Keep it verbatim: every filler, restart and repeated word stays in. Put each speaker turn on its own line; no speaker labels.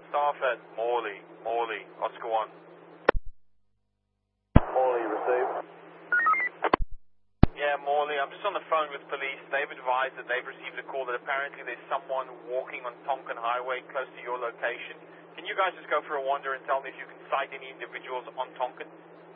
staff at Morley. Morley, Oscar one.
Morley received.
Yeah, Morley, I'm just on the phone with police. They've advised that they've received a call that apparently there's someone walking on Tonkin Highway close to your location. Can you guys just go for a wander and tell me if you can cite any individuals on Tonkin?